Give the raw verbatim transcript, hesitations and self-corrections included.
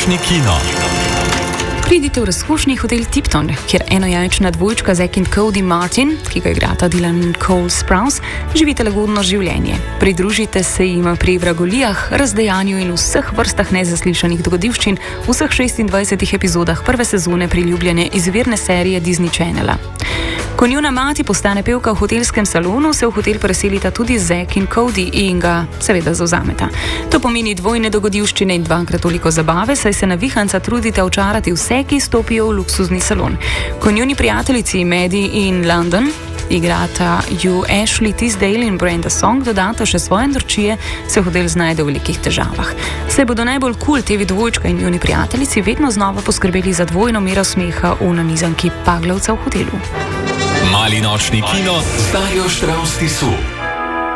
nočni kino. Pridite v razkošni hotel Tipton, kjer enojajčna dvojčka Zack in Cody Martin, ki ga igrata Dylan in Cole Sprouse, živite lagodno življenje. Pridružite se jim pri vragolijah, razdejanju in vseh vrstah nezaslišanih dogodivščin v vseh šestindvajsetih epizodah prve sezone priljubljene izvirne serije Disney Channela. Ko njuna mati postane pevka v hotelskem salonu, se v hotel preselita tudi Zack in Cody in ga seveda zavzameta. To pomeni dvojne dogodivščine in dvakrat toliko zabave, saj se navihanca trudite očarati vse, ki stopijo v luksuzni salon. Ko njuni prijateljici Maddie in London igrata ju Ashley Tisdale in Brenda Song dodata še svoje norčije, se hotel znajde v velikih težavah. Saj bodo najbolj kul tevi dvojčka in njuni prijateljici vedno znova poskrbeli za dvojno mero smeha v nanizanki Paglavca v hotelu. Mali nočni kino s Darjo Štravs Tisu.